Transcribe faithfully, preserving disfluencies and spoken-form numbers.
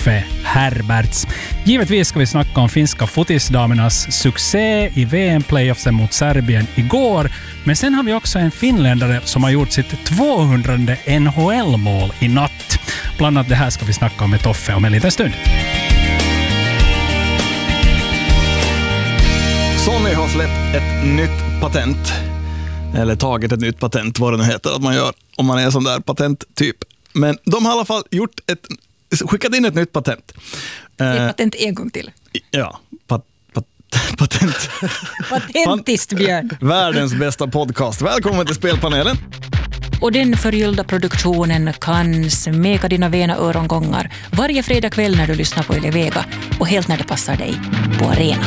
Toffe Herberts. Givetvis ska vi snacka om finska fotisdamernas succé i V M-playoffsen mot Serbien igår. Men sen har vi också en finländare som har gjort sitt tvåhundrade N H L-mål i natt. Bland annat det här ska vi snacka om med Toffe om en liten stund. Sony har släppt ett nytt patent. Eller tagit ett nytt patent, vad det nu heter att man gör om man är en sån där patenttyp. Men de har i alla fall gjort ett, skickat in ett nytt patent. Ett patent en gång till. Ja, pat, pat, patent. Patentist, Björn. Världens bästa podcast. Välkommen till Spelpanelen. Och den förgyllda produktionen kan smeka dina vena örongångar varje fredag kväll när du lyssnar på Yle Vega och helt när det passar dig på arenan.